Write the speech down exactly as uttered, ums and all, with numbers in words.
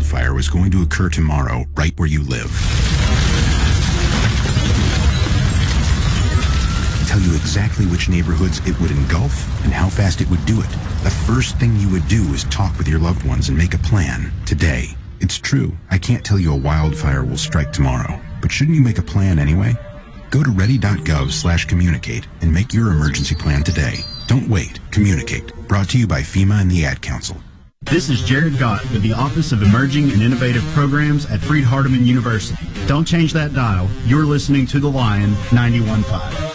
wildfire was going to occur tomorrow, right where you live. Tell you exactly which neighborhoods it would engulf and how fast it would do it. The first thing you would do is talk with your loved ones and make a plan today. It's true, I can't tell you a wildfire will strike tomorrow, but shouldn't you make a plan anyway? Go to ready.gov slash communicate and make your emergency plan today. Don't wait. Communicate. Brought to you by FEMA and the Ad Council. This is Jared Gott with the Office of Emerging and Innovative Programs at Freed-Hardeman University. Don't change that dial. You're listening to The Lion ninety-one point five.